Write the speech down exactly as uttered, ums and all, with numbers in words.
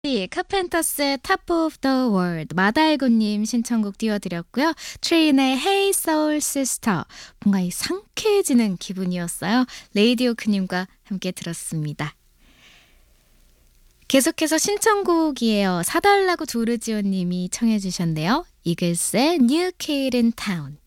이 카펜터스의 Top of the World 마달고님 신청곡 띄워드렸고요. 트레인의 Hey Soul Sister 뭔가 이 상쾌해지는 기분이었어요. 레이디오크님과 함께 들었습니다. 계속해서 신청곡이에요. 사달라고 조르지오님이 청해 주셨네요. 이글스의 New Kid in Town.